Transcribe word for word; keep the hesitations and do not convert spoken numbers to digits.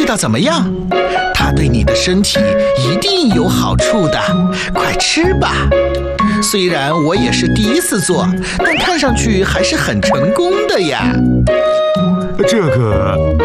道怎么样？它对你的身体一定有好处的，快吃吧。虽然我也是第一次做，但看上去还是很成功的呀。 这个